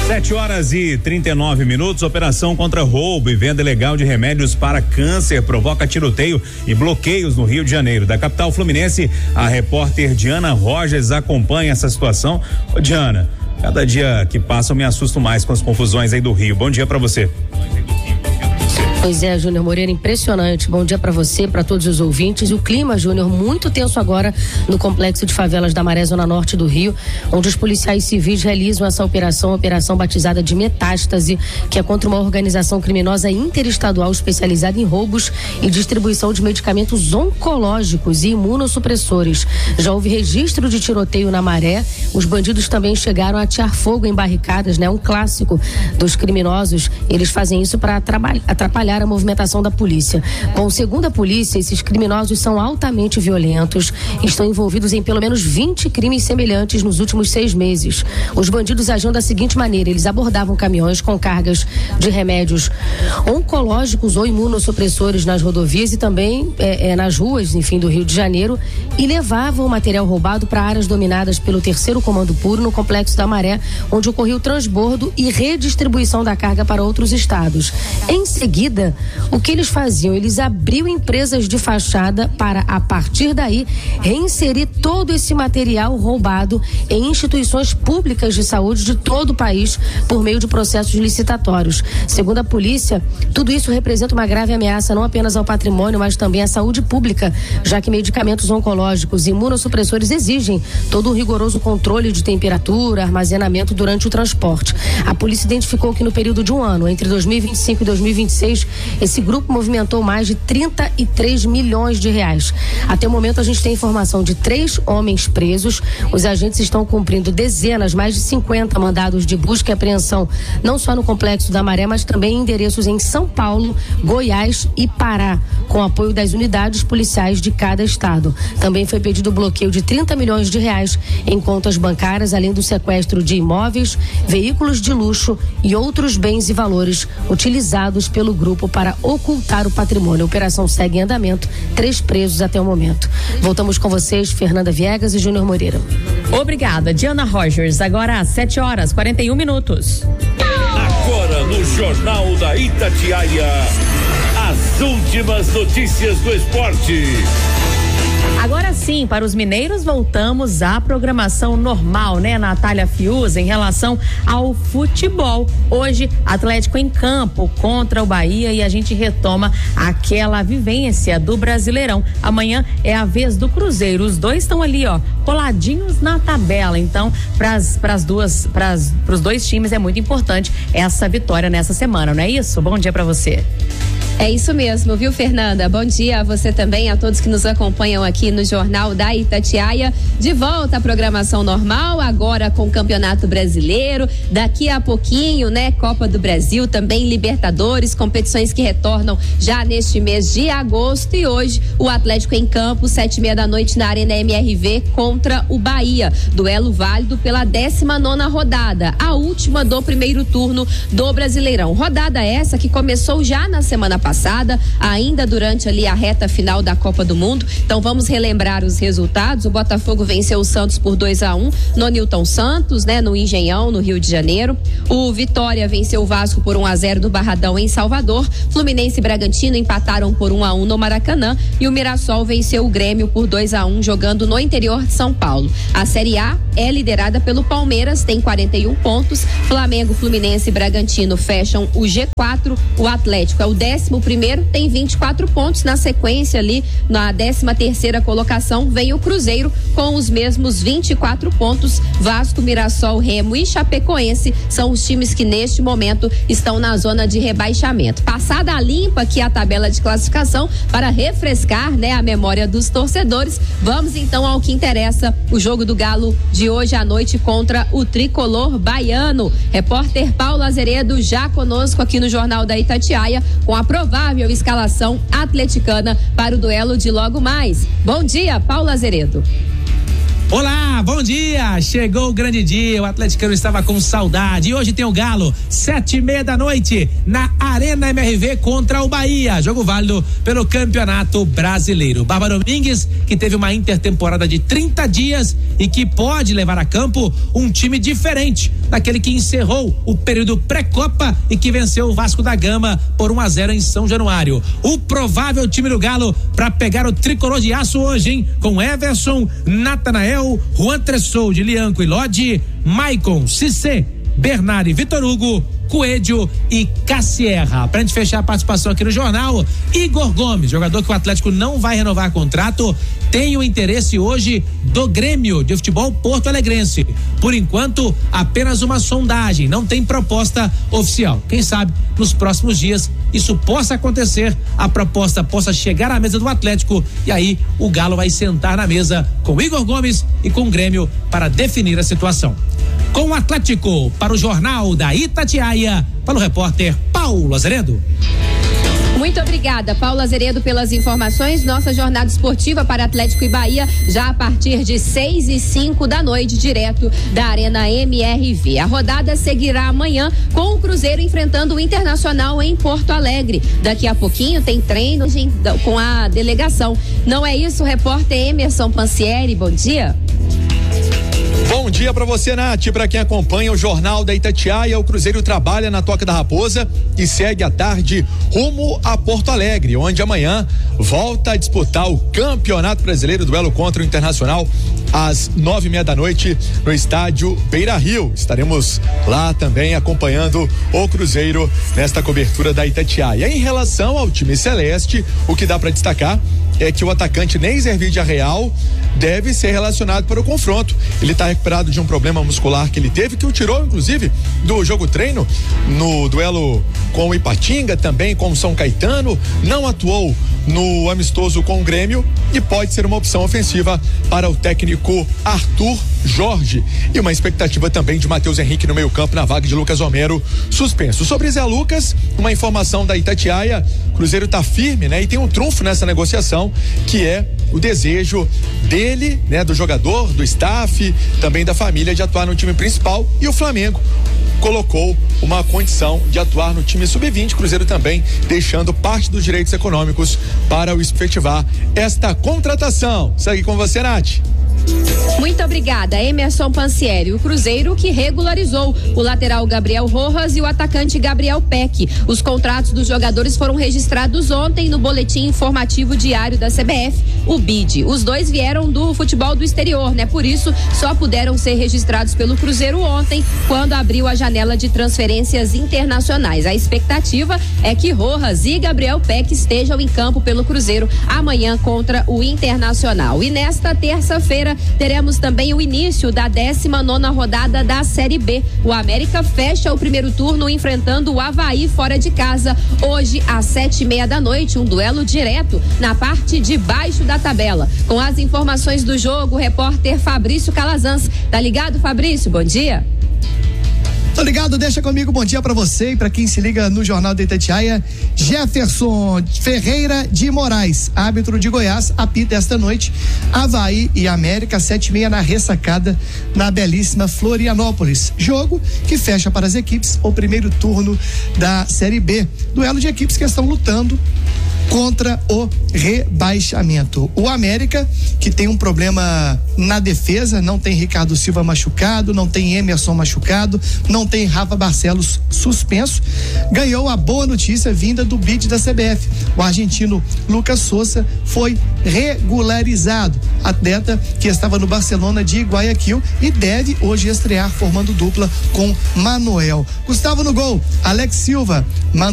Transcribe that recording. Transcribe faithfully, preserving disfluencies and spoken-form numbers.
sete horas e trinta e nove minutos. Operação contra roubo e venda ilegal de remédios para câncer provoca tiroteio e bloqueios no Rio de Janeiro. Da capital fluminense, a repórter Diana Rogers acompanha essa situação. Ô, Diana, cada dia que passa eu me assusto mais com as confusões aí do Rio. Bom dia para você. Pois é, Júnior Moreira, impressionante. Bom dia para você, para todos os ouvintes. E o clima, Júnior, muito tenso agora no complexo de favelas da Maré, zona norte do Rio, onde os policiais civis realizam essa operação, operação batizada de Metástase, que é contra uma organização criminosa interestadual especializada em roubos e distribuição de medicamentos oncológicos e imunossupressores. Já houve registro de tiroteio na Maré. Os bandidos também chegaram a atear fogo em barricadas, né? Um clássico dos criminosos. Eles fazem isso para atrapalhar a movimentação da polícia. Bom, segundo a polícia, esses criminosos são altamente violentos e estão envolvidos em pelo menos vinte crimes semelhantes nos últimos seis meses. Os bandidos agiam da seguinte maneira: eles abordavam caminhões com cargas de remédios oncológicos ou imunossupressores nas rodovias e também é, é, nas ruas, enfim, do Rio de Janeiro, e levavam o material roubado para áreas dominadas pelo terceiro Comando Puro no complexo da Maré, onde ocorreu o transbordo e redistribuição da carga para outros estados. Em seguida, o que eles faziam? Eles abriam empresas de fachada para, a partir daí, reinserir todo esse material roubado em instituições públicas de saúde de todo o país por meio de processos licitatórios. Segundo a polícia, tudo isso representa uma grave ameaça não apenas ao patrimônio, mas também à saúde pública, já que medicamentos oncológicos e imunossupressores exigem todo um rigoroso controle de temperatura, armazenamento durante o transporte. A polícia identificou que no período de um ano, entre dois mil e vinte e cinco e dois mil e vinte e seis, esse grupo movimentou mais de trinta e três milhões de reais. Até o momento a gente tem informação de três homens presos. Os agentes estão cumprindo dezenas, mais de cinquenta mandados de busca e apreensão, não só no complexo da Maré, mas também em endereços em São Paulo, Goiás e Pará, com apoio das unidades policiais de cada estado. Também foi pedido o bloqueio de trinta milhões de reais em contas bancárias, além do sequestro de imóveis, veículos de luxo e outros bens e valores utilizados pelo grupo para ocultar o patrimônio. A operação segue em andamento, três presos até o momento. Voltamos com vocês, Fernanda Viegas e Júnior Moreira. Obrigada, Diana Rogers. Agora às sete horas, quarenta e um minutos. Agora no Jornal da Itatiaia, as últimas notícias do esporte. Agora sim, para os mineiros, voltamos à programação normal, né, Natália Fiuza, em relação ao futebol. Hoje, Atlético em campo contra o Bahia e a gente retoma aquela vivência do Brasileirão. Amanhã é a vez do Cruzeiro. Os dois estão ali, ó, coladinhos na tabela. Então, para as duas, para os dois times é muito importante essa vitória nessa semana, não é isso? Bom dia para você. É isso mesmo, viu, Fernanda? Bom dia a você também, a todos que nos acompanham aqui no Jornal da Itatiaia. De volta à programação normal, agora com o Campeonato Brasileiro. Daqui a pouquinho, né, Copa do Brasil, também Libertadores, competições que retornam já neste mês de agosto. E hoje, o Atlético em campo, sete e meia da noite na Arena M R V contra o Bahia. Duelo válido pela décima nona rodada, a última do primeiro turno do Brasileirão. Rodada essa que começou já na semana passada. passada, ainda durante ali a reta final da Copa do Mundo. Então vamos relembrar os resultados. O Botafogo venceu o Santos por dois a um no Newton Santos, né, no Engenhão, no Rio de Janeiro. O Vitória venceu o Vasco por um a zero no Barradão, em Salvador. Fluminense e Bragantino empataram por um a um no Maracanã e o Mirassol venceu o Grêmio por dois a um jogando no interior de São Paulo. A Série A é liderada pelo Palmeiras, tem quarenta e um pontos. Flamengo, Fluminense e Bragantino fecham o G quatro. O Atlético é o décimo primeiro, tem vinte e quatro pontos. Na sequência ali, na décima terceira colocação, vem o Cruzeiro com os mesmos vinte e quatro pontos. Vasco, Mirassol, Remo e Chapecoense são os times que neste momento estão na zona de rebaixamento. Passada a limpa aqui a tabela de classificação para refrescar, né, a memória dos torcedores, vamos então ao que interessa, o jogo do Galo de hoje à noite contra o tricolor baiano. Repórter Paulo Azeredo já conosco aqui no Jornal da Itatiaia com a provável escalação atleticana para o duelo de logo mais. Bom dia, Paulo Azeredo. Olá, bom dia, chegou o grande dia, o atleticano estava com saudade e hoje tem o Galo, sete e meia da noite, na Arena M R V contra o Bahia, jogo válido pelo Campeonato Brasileiro. Bárbara Domingues, que teve uma intertemporada de trinta dias e que pode levar a campo um time diferente daquele que encerrou o período pré-copa e que venceu o Vasco da Gama por um a zero em São Januário. O provável time do Galo para pegar o tricolor de aço hoje, hein? Com Everson, Natanael, Juan Tressoldi, Lianco e Lodi, Maicon, Cissé, Bernard e Vitor Hugo, Coelho e Cassierra. Pra gente fechar a participação aqui no jornal, Igor Gomes, jogador que o Atlético não vai renovar contrato, tem o interesse hoje do Grêmio de futebol Porto Alegrense. Por enquanto, apenas uma sondagem, não tem proposta oficial. Quem sabe nos próximos dias isso possa acontecer, a proposta possa chegar à mesa do Atlético e aí o Galo vai sentar na mesa com o Igor Gomes e com o Grêmio para definir a situação. Com o Atlético, para o Jornal da Itatiaia, para o repórter Paulo Azeredo. Muito obrigada, Paulo Azeredo, pelas informações. Nossa jornada esportiva para Atlético e Bahia já a partir de seis e cinco da noite, direto da Arena M R V. A rodada seguirá amanhã com o Cruzeiro enfrentando o Internacional em Porto Alegre. Daqui a pouquinho tem treino com a delegação. Não é isso, repórter Emerson Pansieri? Bom dia. Bom dia para você, Nath, para quem acompanha o Jornal da Itatiaia. O Cruzeiro trabalha na Toca da Raposa e segue à tarde rumo a Porto Alegre, onde amanhã volta a disputar o Campeonato Brasileiro, duelo contra o Internacional às nove e meia da noite no estádio Beira-Rio. Estaremos lá também acompanhando o Cruzeiro nesta cobertura da Itatiaia. Em relação ao time celeste, o que dá para destacar é que o atacante Neiser Vidia Real deve ser relacionado para o confronto. Ele está recuperado de um problema muscular que ele teve, que o tirou inclusive do jogo treino no duelo com o Ipatinga, também com o São Caetano, não atuou no amistoso com o Grêmio e pode ser uma opção ofensiva para o técnico Arthur Jorge. E uma expectativa também de Matheus Henrique no meio-campo na vaga de Lucas Homero, suspenso. Sobre Zé Lucas, uma informação da Itatiaia, o Cruzeiro está firme, né? E tem um trunfo nessa negociação, que é o desejo dele, né, do jogador, do staff, também da família, de atuar no time principal, e o Flamengo colocou uma condição de atuar no time sub vinte, Cruzeiro também deixando parte dos direitos econômicos para o efetivar esta contratação. Segue com você, Nath. Muito obrigada, Emerson Pansieri. O Cruzeiro que regularizou o lateral Gabriel Rojas e o atacante Gabriel Peck. Os contratos dos jogadores foram registrados ontem no boletim informativo diário da C B F, o B I D. Os dois vieram do futebol do exterior, né? Por isso, só puderam ser registrados pelo Cruzeiro ontem, quando abriu a janela de transferências internacionais. A expectativa é que Rojas e Gabriel Peck estejam em campo pelo Cruzeiro amanhã contra o Internacional. E nesta terça-feira teremos também o início da décima nona rodada da Série B. O América fecha o primeiro turno enfrentando o Avaí fora de casa, hoje às sete e meia da noite, um duelo direto na parte de baixo da tabela. Com as informações do jogo, o repórter Fabrício Calazans. Tá ligado, Fabrício? Bom dia. Tô ligado, deixa comigo, bom dia pra você e pra quem se liga no Jornal da Itatiaia. Jefferson Ferreira de Moraes, árbitro de Goiás, apita esta noite Avaí e América, sete e meia na ressacada, na belíssima Florianópolis. Jogo que fecha para as equipes o primeiro turno da Série B. Duelo de equipes que estão lutando contra o rebaixamento. O América, que tem um problema na defesa, não tem Ricardo Silva machucado, não tem Emerson machucado, não tem Rafa Barcelos suspenso, ganhou a boa notícia vinda do B I D da C B F. O argentino Lucas Souza foi regularizado, atleta que estava no Barcelona de Guayaquil e deve hoje estrear formando dupla com Manuel. Gustavo no gol, Alex Silva,